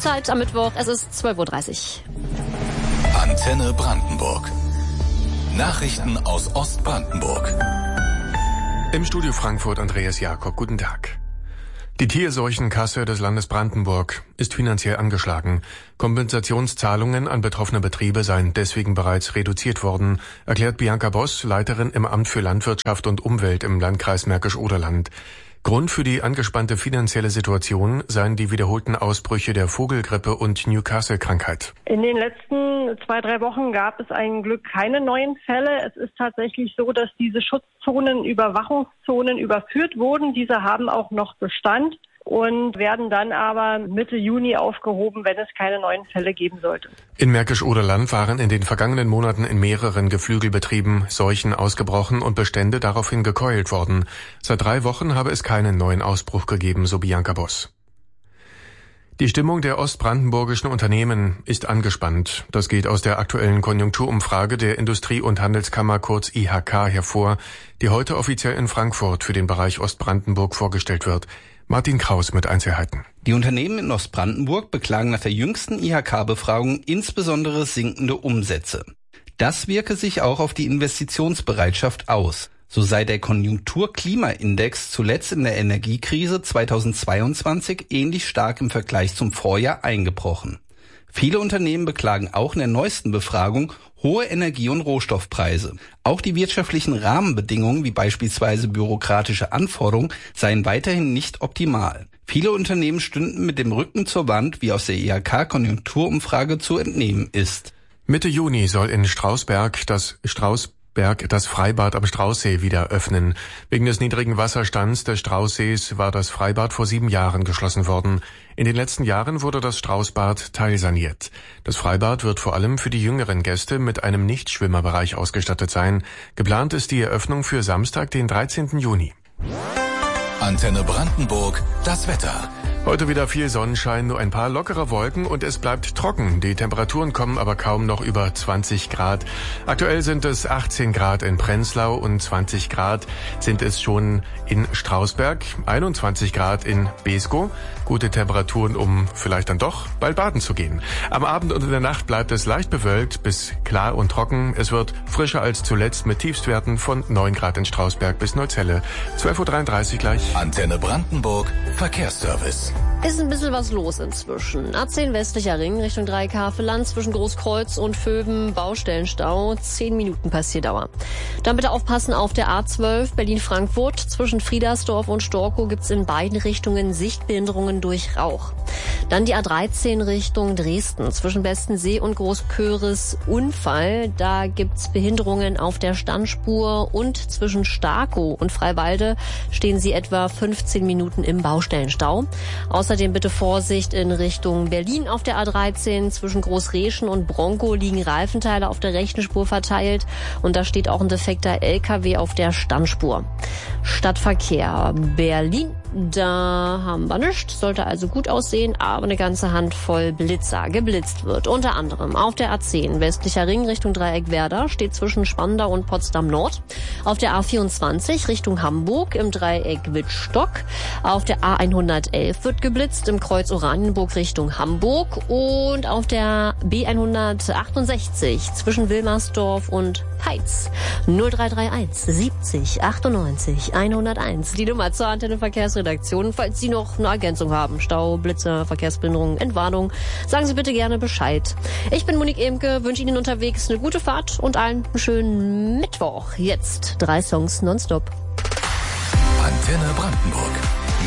Zeit am Mittwoch. Es ist 12:30 Uhr. Antenne Brandenburg. Nachrichten aus Ostbrandenburg. Im Studio Frankfurt Andreas Jakob. Guten Tag. Die Tierseuchenkasse des Landes Brandenburg ist finanziell angeschlagen. Kompensationszahlungen an betroffene Betriebe seien deswegen bereits reduziert worden, erklärt Bianca Boss, Leiterin im Amt für Landwirtschaft und Umwelt im Landkreis Märkisch-Oderland. Grund für die angespannte finanzielle Situation seien die wiederholten Ausbrüche der Vogelgrippe und Newcastle-Krankheit. In den letzten 2-3 Wochen gab es ein Glück keine neuen Fälle. Es ist tatsächlich so, dass diese Schutzzonen, Überwachungszonen überführt wurden. Diese haben auch noch Bestand und werden dann aber Mitte Juni aufgehoben, wenn es keine neuen Fälle geben sollte. In Märkisch-Oderland waren in den vergangenen Monaten in mehreren Geflügelbetrieben Seuchen ausgebrochen und Bestände daraufhin gekeult worden. Seit 3 Wochen habe es keinen neuen Ausbruch gegeben, so Bianca Boss. Die Stimmung der ostbrandenburgischen Unternehmen ist angespannt. Das geht aus der aktuellen Konjunkturumfrage der Industrie- und Handelskammer kurz IHK hervor, die heute offiziell in Frankfurt für den Bereich Ostbrandenburg vorgestellt wird. Martin Kraus mit Einzelheiten. Die Unternehmen in Ostbrandenburg beklagen nach der jüngsten IHK-Befragung insbesondere sinkende Umsätze. Das wirke sich auch auf die Investitionsbereitschaft aus. So sei der Konjunktur-Klima-Index zuletzt in der Energiekrise 2022 ähnlich stark im Vergleich zum Vorjahr eingebrochen. Viele Unternehmen beklagen auch in der neuesten Befragung hohe Energie- und Rohstoffpreise. Auch die wirtschaftlichen Rahmenbedingungen, wie beispielsweise bürokratische Anforderungen, seien weiterhin nicht optimal. Viele Unternehmen stünden mit dem Rücken zur Wand, wie aus der IHK-Konjunkturumfrage zu entnehmen ist. Mitte Juni soll in Strausberg das Freibad am Straußsee wieder öffnen. Wegen des niedrigen Wasserstands des Straußsees war das Freibad vor 7 Jahren geschlossen worden. In den letzten Jahren wurde das Straußbad teilsaniert. Das Freibad wird vor allem für die jüngeren Gäste mit einem Nichtschwimmerbereich ausgestattet sein. Geplant ist die Eröffnung für Samstag, den 13. Juni. Antenne Brandenburg, das Wetter. Heute wieder viel Sonnenschein, nur ein paar lockere Wolken und es bleibt trocken. Die Temperaturen kommen aber kaum noch über 20 Grad. Aktuell sind es 18 Grad in Prenzlau und 20 Grad sind es schon in Strausberg, 21 Grad in Beeskow. Gute Temperaturen, um vielleicht dann doch bald baden zu gehen. Am Abend und in der Nacht bleibt es leicht bewölkt bis klar und trocken. Es wird frischer als zuletzt mit Tiefstwerten von 9 Grad in Strausberg bis Neuzelle. 12:33 Uhr gleich. Antenne Brandenburg, Verkehrsservice. Ist ein bisschen was los inzwischen. A10 westlicher Ring Richtung Dreieckhaveland zwischen Großkreuz und Vöben, Baustellenstau, 10 Minuten Passierdauer. Dann bitte aufpassen auf der A12 Berlin-Frankfurt. Zwischen Friedersdorf und Storkow gibt's in beiden Richtungen Sichtbehinderungen durch Rauch. Dann die A13 Richtung Dresden zwischen Bestensee und Großköris Unfall. Da gibt's Behinderungen auf der Standspur und zwischen Starkow und Freiwalde stehen sie etwa 15 Minuten im Baustellenstau. Außerdem bitte Vorsicht in Richtung Berlin auf der A13. Zwischen Großreschen und Bronkow liegen Reifenteile auf der rechten Spur verteilt. Und da steht auch ein defekter LKW auf der Standspur. Stadtverkehr Berlin. Da haben wir nichts, sollte also gut aussehen, aber eine ganze Handvoll Blitzer. Geblitzt wird unter anderem auf der A10 westlicher Ring Richtung Dreieck-Werder, steht zwischen Spandau und Potsdam Nord. Auf der A24 Richtung Hamburg im Dreieck Wittstock. Auf der A111 wird geblitzt im Kreuz Oranienburg Richtung Hamburg. Und auf der B168 zwischen Wilmersdorf und Peitz 0331 70 98 101. Die Nummer zur Antenne Verkehrsredaktion. Falls Sie noch eine Ergänzung haben, Stau, Blitze, Verkehrsbehinderung, Entwarnung, sagen Sie bitte gerne Bescheid. Ich bin Monique Emke, wünsche Ihnen unterwegs eine gute Fahrt und allen einen schönen Mittwoch. Jetzt 3 Songs nonstop. Antenne Brandenburg.